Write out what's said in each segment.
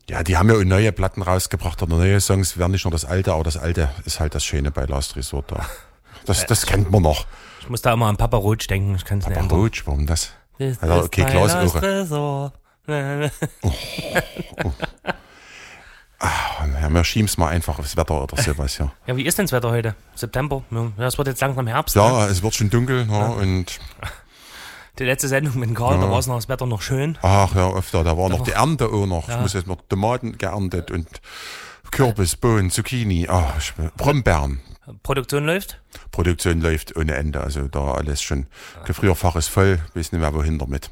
Ja, die haben ja neue Platten rausgebracht oder neue Songs, werden nicht nur das Alte, aber das Alte ist halt das Schöne bei Last Resort da. Das kennt man noch. Ich muss da immer an Papa Roach denken, ich kann es nicht Papa ändern. Roach, warum das? Das Also, okay, ist Klaus Last Oehre. Resort. Ja, wir schieben es mal einfach aufs Wetter oder sowas, ja. Ja, wie ist denn das Wetter heute? September? Ja, es wird jetzt langsam Herbst. Ja, Ne? es wird schon dunkel, ja, und Die letzte Sendung mit dem Karl, da war es noch das Wetter noch schön. ach ja, öfter, da war noch die Ernte auch noch. Ja. Ich muss jetzt noch Tomaten geerntet und Kürbis, Bohnen, Zucchini, Brombeeren. Produktion läuft? Produktion läuft ohne Ende, also da alles schon. Gefrierfach ist voll, weiß nicht mehr wohin damit.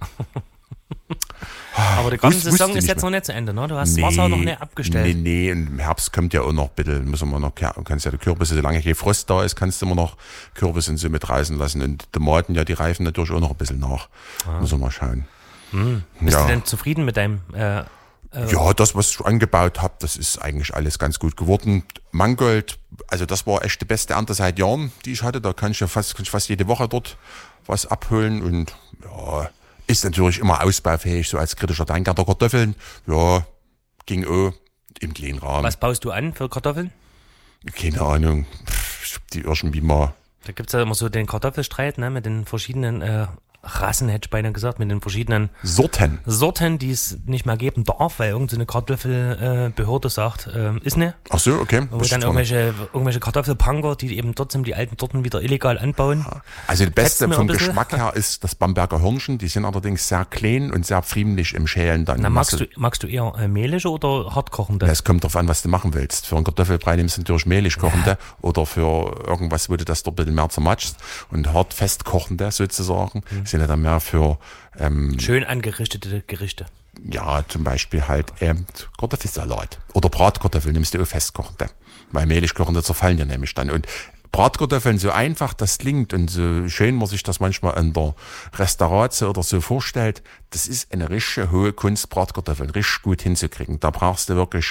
Aber die ganze wusste Saison nicht ist jetzt mehr. noch nicht zu Ende, ne? Du hast das Wasser noch nicht abgestellt. Nee, und im Herbst kommt ja auch noch ein bisschen, müssen wir noch, kannst ja die Kürbisse, solange kein Frost da ist, kannst du immer noch Kürbisse und so mit reißen lassen. Und Tomaten, ja, die reifen natürlich auch noch ein bisschen nach. Müssen wir mal schauen. Bist ja. du denn zufrieden mit deinem Ja, das, was ich angebaut habe, das ist eigentlich alles ganz gut geworden. Mangold, also das war echt die beste Ernte seit Jahren, die ich hatte. Da kann ich fast jede Woche dort was abholen und ja, ist natürlich immer ausbaufähig, so als kritischer Denker der Kartoffeln. Ja, ging auch im kleinen Rahmen. Was baust du an für Kartoffeln? Keine Ahnung, ich hab die irgendwie mal. Da gibt's ja immer so den Kartoffelstreit, ne? Mit den verschiedenen Rassen, hätte ich beinahe gesagt, mit den verschiedenen Sorten, die es nicht mehr geben darf, weil irgendeine Kartoffelbehörde sagt, ist ne. Ach so, okay. Wo dann irgendwelche Kartoffelpunker, die eben trotzdem die alten Sorten wieder illegal anbauen. Also das Beste Fetzt mir vom ein bisschen. Geschmack her ist das Bamberger Hörnchen. Die sind allerdings sehr klein und sehr friemlich im Schälen dann. Na, magst du eher mehlige oder hartkochende? Ja, es kommt darauf an, was du machen willst. Für einen Kartoffelbrei nimmst du natürlich mehlig kochende oder für irgendwas, wo du das dort ein bisschen mehr zermatschst und hart fest kochende sozusagen, sind ja dann mehr für Schön angerichtete Gerichte. ja, zum Beispiel halt Kartoffelsalat oder Bratkartoffeln nimmst du auch festkochende, weil mehlig kochende zerfallen ja nämlich dann. Und Bratkartoffeln, so einfach das klingt und so schön man sich das manchmal in der Restauratio oder so vorstellt, das ist eine richtige hohe Kunst, Bratkartoffeln richtig gut hinzukriegen. Da brauchst du wirklich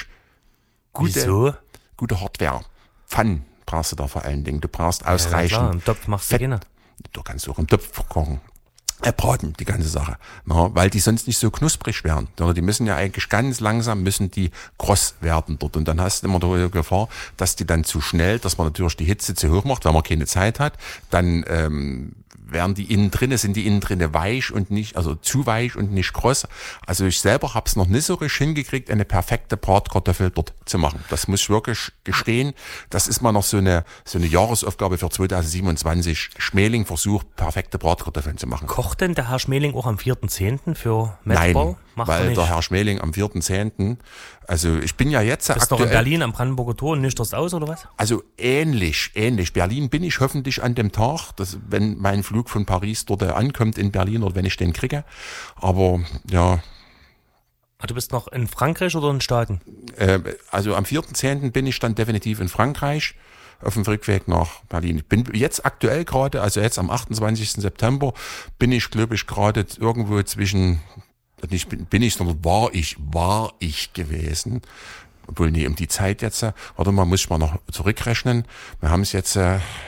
gute Hardware. Pfannen brauchst du da vor allen Dingen. Du brauchst ausreichend. Ja, im Topf machst du gerne. Du kannst auch im Topf kochen. Braten, die ganze Sache. Na, weil die sonst nicht so knusprig werden. Die müssen ja eigentlich ganz langsam, müssen die kross werden dort. Und dann hast du immer die Gefahr, dass die dann zu schnell, dass man natürlich die Hitze zu hoch macht, weil man keine Zeit hat. Dann sind die innen drinne weich und nicht, also zu weich und nicht kross. Also ich selber habe es noch nicht so richtig hingekriegt, eine perfekte Bratkartoffel dort zu machen. Das muss ich wirklich gestehen. Das ist mal noch so eine Jahresaufgabe für 2027. Schmeling versucht, perfekte Bratkartoffeln zu machen. Kocht denn der Herr Schmeling auch am 4.10. für Metzbau? Nein, weil der Herr Schmeling am 4.10., also ich bin ja jetzt Bist du noch in Berlin am Brandenburger Tor und nüchterst aus, oder was? Also ähnlich. Berlin bin ich hoffentlich an dem Tag, wenn mein Flug von Paris dort ankommt in Berlin oder wenn ich den kriege. Aber ja. Du bist noch in Frankreich oder in den Staaten? Also am 4.10. bin ich dann definitiv in Frankreich auf dem Rückweg nach Berlin. Ich bin jetzt aktuell gerade, also jetzt am 28. September, bin ich, glaube ich, gerade irgendwo zwischen, sondern war ich gewesen. Obwohl, nee, um die Zeit jetzt, warte mal, muss ich mal noch zurückrechnen. Wir haben es jetzt,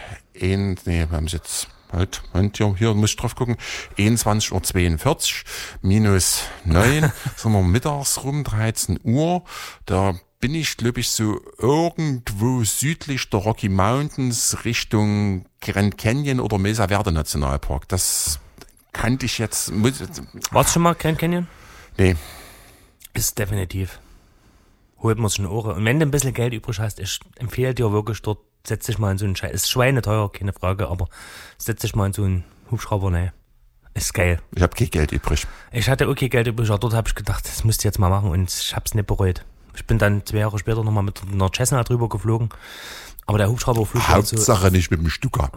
hier muss ich drauf gucken, 21.42 Uhr minus 9, sind wir mittags rum, 13 Uhr, da bin ich, glaube ich, so irgendwo südlich der Rocky Mountains Richtung Grand Canyon oder Mesa Verde Nationalpark. Das kannte ich jetzt. Warst du schon mal Grand Canyon? Nee. Ist definitiv. Holt man sich eine Ohren. Und wenn du ein bisschen Geld übrig hast, ich empfehle dir wirklich, dort setz dich mal in so einen Scheiß. Ist schweineteuer, keine Frage, aber setz dich mal in so einen Hubschrauber, ne. Ist geil. Ich habe kein Geld übrig. Ich hatte okay Geld übrig, aber dort habe ich gedacht, das musst du jetzt mal machen und ich hab's nicht bereut. Ich bin dann 2 Jahre später nochmal mit einer Cessna drüber geflogen, aber der Hubschrauberflug Hauptsache nicht mit dem Stuka.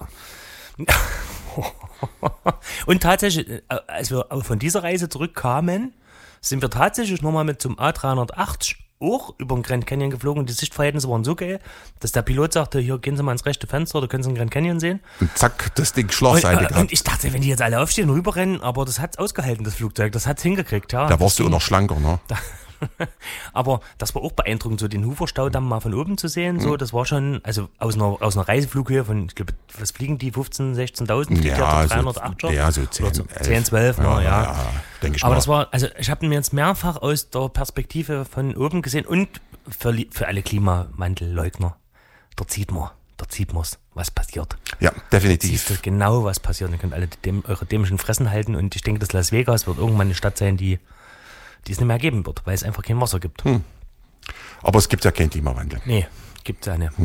Und tatsächlich, als wir von dieser Reise zurückkamen, sind wir tatsächlich nochmal mit zum A380 auch über den Grand Canyon geflogen. Die Sichtverhältnisse waren so geil, dass der Pilot sagte, hier gehen Sie mal ins rechte Fenster, da können Sie den Grand Canyon sehen. Und zack, das Ding Schlafseite gehabt. Und ich dachte, wenn die jetzt alle aufstehen und rüberrennen, aber das hat's ausgehalten, das Flugzeug, das hat's hingekriegt, ja. Da warst du auch noch schlanker, ne? Aber das war auch beeindruckend, so den Hufer-Staudamm mal von oben zu sehen. So, das war schon, also aus einer Reiseflughöhe von, ich glaube, was fliegen die, 15.000, 16.000? Ja, 308 so 10, 10, 12, ja. Denke ich Aber mal. das war, also ich habe mir jetzt mehrfach aus der Perspektive von oben gesehen und für alle Klimawandelleugner, da sieht man's, was passiert. Ja, definitiv. Siehst du genau, was passiert. Ihr könnt alle eure dämischen Fressen halten und ich denke, dass Las Vegas wird irgendwann eine Stadt sein, die es nicht mehr geben wird, weil es einfach kein Wasser gibt. Aber es gibt ja keinen Klimawandel. Nee, gibt's ja nicht.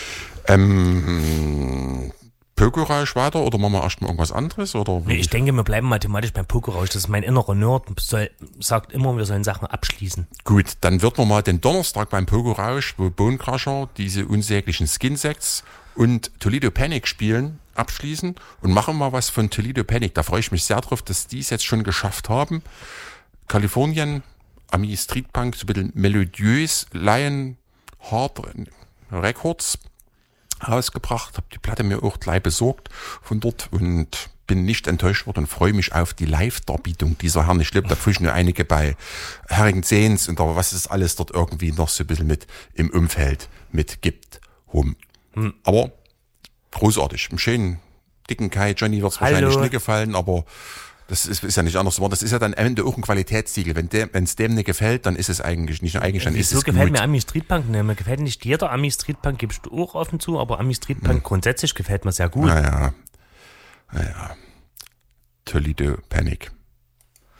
Pokerausch weiter oder machen wir erstmal irgendwas anderes? Oder Nee, ich denke, wir bleiben mathematisch beim Pokerausch. Das ist mein innerer Nerd, sagt immer, wir sollen Sachen abschließen. Gut, dann wird man mal den Donnerstag beim Pokerausch, wo Bone Crusher diese unsäglichen Skin-Sets und Toledo Panic spielen, abschließen und machen mal was von Toledo Panic. Da freue ich mich sehr drauf, dass die es jetzt schon geschafft haben. Kalifornien, Ami Street Punk, so ein bisschen melodiös, Lion Hard Records rausgebracht, habe die Platte mir auch gleich besorgt von dort und bin nicht enttäuscht worden und freue mich auf die Live-Darbietung dieser Herren. Ich glaube, da fischen nur einige bei Herring Zehns und aber was es alles dort irgendwie noch so ein bisschen mit im Umfeld mit gibt. Aber großartig, im schönen dicken Kai. Johnny wird es wahrscheinlich nicht gefallen, aber das ist ja nicht anders. Das ist ja dann am Ende auch ein Qualitätssiegel. Wenn es dem nicht gefällt, dann ist es eigentlich nicht, dann ist es gefällt gut. mir Ami Street Punk nicht. Mir gefällt nicht jeder Ami Street Punk, gibst du auch offen zu, aber Ami Street Punk grundsätzlich gefällt mir sehr gut. Naja. Toledo Panic.